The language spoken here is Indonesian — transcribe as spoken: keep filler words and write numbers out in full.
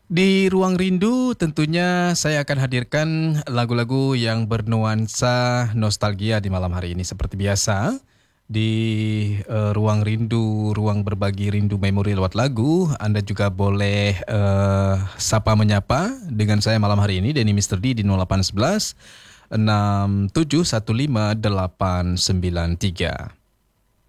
Di Ruang Rindu tentunya saya akan hadirkan lagu-lagu yang bernuansa nostalgia di malam hari ini seperti biasa. Di eh, Ruang Rindu, ruang berbagi rindu memori lewat lagu, Anda juga boleh eh, sapa menyapa dengan saya malam hari ini, Denny Mister D di nol delapan satu satu enam tujuh satu lima delapan sembilan tiga.